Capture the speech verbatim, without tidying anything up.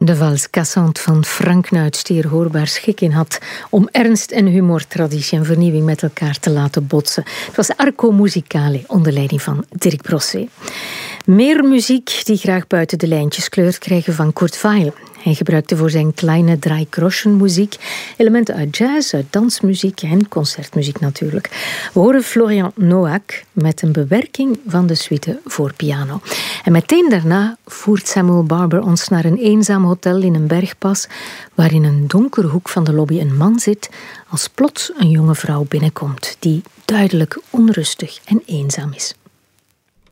De valse cassante van Frank Nuits, die er hoorbaar schik in had om ernst en humor, traditie en vernieuwing met elkaar te laten botsen. Het was Arco Musicale onder leiding van Dirk Brosset. Meer muziek die graag buiten de lijntjes kleurt krijgen van Kurt Weill. Hij gebruikte voor zijn kleine Dreigroschenmuziek elementen uit jazz, uit dansmuziek en concertmuziek natuurlijk. We horen Florian Noack met een bewerking van de suite voor piano. En meteen daarna voert Samuel Barber ons naar een eenzaam hotel in een bergpas, waar in een donkere hoek van de lobby een man zit, als plots een jonge vrouw binnenkomt die duidelijk onrustig en eenzaam is.